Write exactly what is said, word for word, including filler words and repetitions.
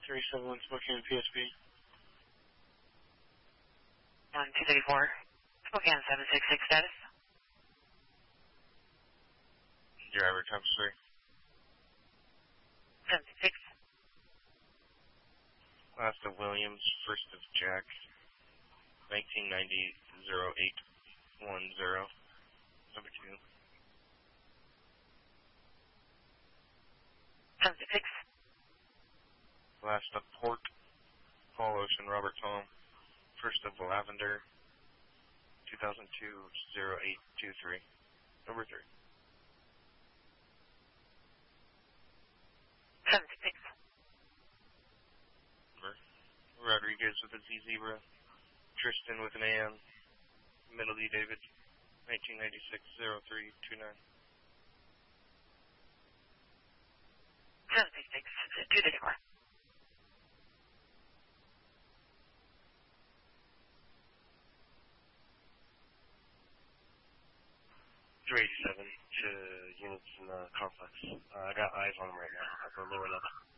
three seven one Spokane P S P. one two three four, Spokane seven six six status. Driver times three. seven six six. Last of Williams, first of Jack, nineteen ninety zero eight one zero, number two. seven six six. Last of Port, Paul Ocean, Robert Tom, first of Lavender, two thousand two zero eight two three, number three. seven six six. Rodriguez with a Z Zebra, Tristan with an A M, Middle D David, nineteen ninety-six zero three two nine. seven six six, two three four. three eighty-seven to units in the complex. Uh, I got eyes on them right now at the lower level.